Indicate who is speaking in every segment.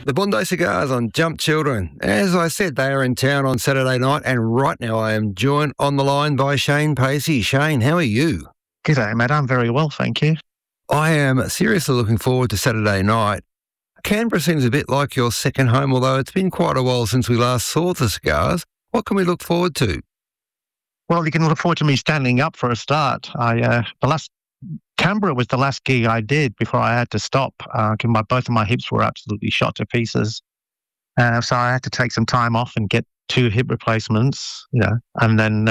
Speaker 1: The Bondi Cigars on Jump Children. As I said, they are in town on Saturday night, and right now I am joined on the line by Shane Pacey. Shane, how are you?
Speaker 2: G'day, mate. I'm very well, thank you.
Speaker 1: I am seriously looking forward to Saturday night. Canberra seems a bit like your second home, although it's been quite a while since we last saw the Cigars. What can we look forward to?
Speaker 2: Well, you can look forward to me standing up for a start. Canberra was the last gig I did before I had to stop. Both of my hips were absolutely shot to pieces. So I had to take some time off and get 2 hip replacements, and then,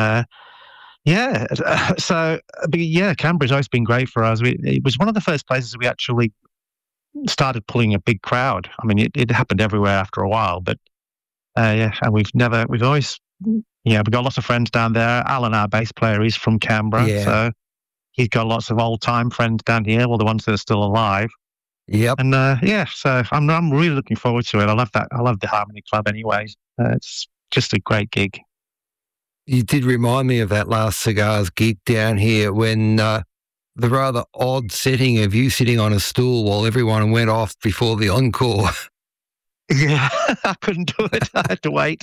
Speaker 2: Canberra's always been great for us. It was one of the first places we actually started pulling a big crowd. I mean, it happened everywhere after a while, but and we've always, we've got lots of friends down there. Alan, our bass player, is from Canberra, so he's got lots of old-time friends down here, well, the ones that are still alive.
Speaker 1: Yep.
Speaker 2: And, so I'm really looking forward to it. I love that. I love the Harmony Club anyways. It's just a great gig.
Speaker 1: You did remind me of that last Cigars gig down here when the rather odd setting of you sitting on a stool while everyone went off before the encore.
Speaker 2: Yeah, I couldn't do it. I had to wait.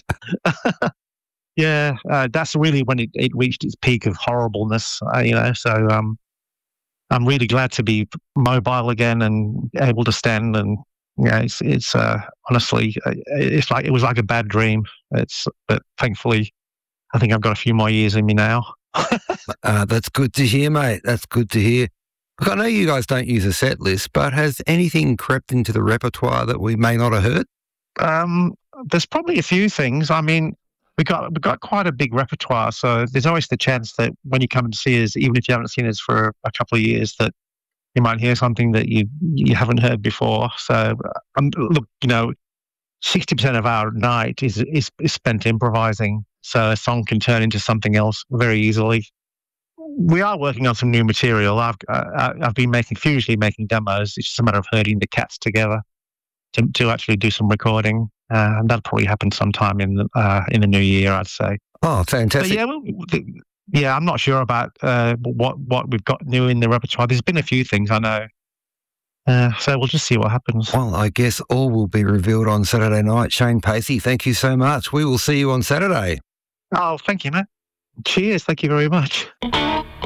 Speaker 2: That's really when it reached its peak of horribleness, so I'm really glad to be mobile again and able to stand, and it's honestly, it was like a bad dream. But thankfully, I think I've got a few more years in me now.
Speaker 1: That's good to hear, mate. That's good to hear. Look, I know you guys don't use a set list, but has anything crept into the repertoire that we may not have heard?
Speaker 2: There's probably a few things. I mean, we got quite a big repertoire, so there's always the chance that when you come and see us, even if you haven't seen us for a couple of years, that you might hear something that you haven't heard before. So, look, 60% of our night is spent improvising, so a song can turn into something else very easily. We are working on some new material. I've been furiously making demos. It's just a matter of herding the cats together to actually do some recording. And that'll probably happen sometime in the new year, I'd say.
Speaker 1: Oh, fantastic!
Speaker 2: But I'm not sure about what we've got new in the repertoire. There's been a few things, I know. So we'll just see what happens.
Speaker 1: Well, I guess all will be revealed on Saturday night. Shane Pacey, thank you so much. We will see you on Saturday.
Speaker 2: Oh, thank you, mate. Cheers. Thank you very much.